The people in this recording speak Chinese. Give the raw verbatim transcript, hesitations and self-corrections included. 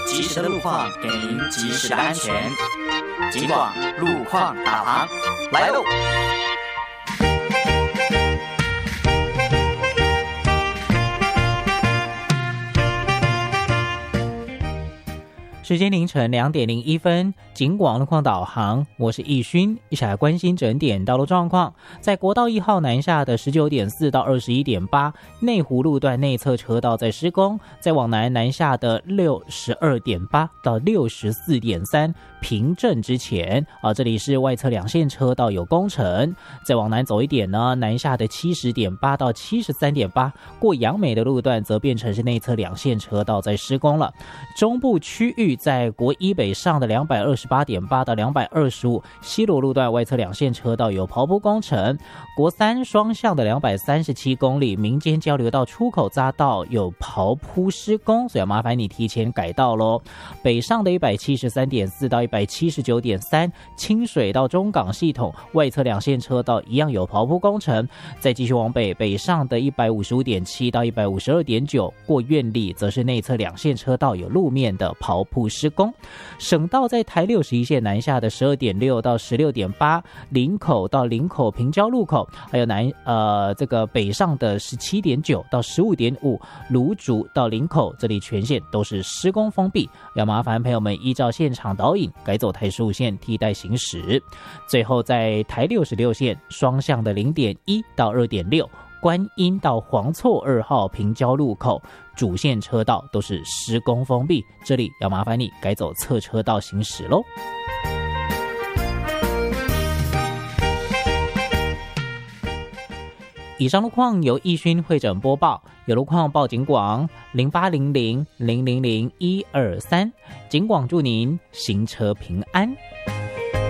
及时的路况给您及时的安全。警广路况导航来喽！ 时间凌晨两点零一分，警广路况导航，我是易勋，一起来关心整点道路状况。在国道一号南下的十九点四到二十一点八，内湖路段内侧车道在施工；在往南南下的六十二点八到六十四点三，平镇之前啊，这里是外侧两线车道有工程。再往南走一点呢，南下的七十点八到七十三点八，过杨美的路段则变成是内侧两线车道在施工了。中部区域在国一北上的两百二十八点八到两百二十五，西螺路段外侧两线车道有刨铺工程。国三双向的两百三十七公里民间交流道出口匝道有刨铺施工，所以要麻烦你提前改道咯。北上的一百七十三点四到一百七十九点三，清水到中港系统外侧两线车道一样有刨铺工程。再继续往北，北上的一百五十五点七到一百五十二点九，过苑里则是内侧两线车道有路面的刨铺施工。省道在台六十一线南下的十二点六到十六点八，林口到林口平交路口，还有南呃这个北上的十七点九到十五点五，芦竹到林口这里全线都是施工封闭，要麻烦朋友们依照现场导引改走台十五线替代行驶。最后在台六十六线双向的零点一到二点六，观音到黄厝二号平交路口主线车道都是施工封闭，这里要麻烦你改走侧车道行驶咯。以上路况由易勋会诊播报，有路况报警广零八零零零零零一二三，警广祝您行车平安。